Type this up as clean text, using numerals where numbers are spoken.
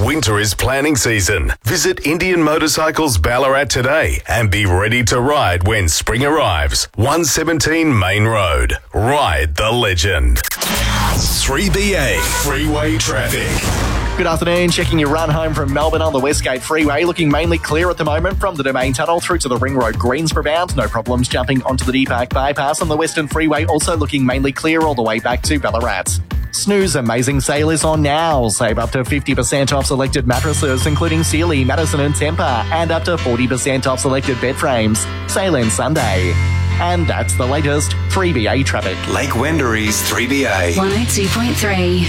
Winter is planning season. Visit Indian Motorcycles Ballarat today and be ready to ride when spring arrives. 117 Main Road. Ride the legend. 3BA Freeway Traffic. Good afternoon. Checking your run home from Melbourne on the Westgate Freeway. Looking mainly clear at the moment from the Domain Tunnel through to the Ring Road Greensborough bound. No problems jumping onto the D Park bypass on the Western Freeway. Also looking mainly clear all the way back to Ballarat. Snooze Amazing Sale is on now. Save up to 50% off selected mattresses, including Sealy, Madison and Tempur, and up to 40% off selected bed frames. Sale ends Sunday. And that's the latest 3BA traffic. Lake Wendourie's 3BA. 102.3.